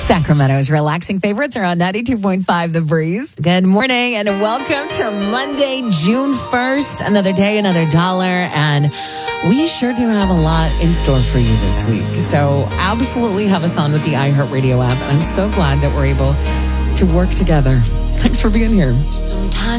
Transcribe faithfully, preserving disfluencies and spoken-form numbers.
Sacramento's relaxing favorites are on ninety-two point five The Breeze. Good morning and welcome to Monday, June first. Another day, another dollar. And we sure do have a lot in store for you this week. So absolutely have us on with the iHeartRadio app. And I'm so glad that we're able to work together. Thanks for being here. Sometimes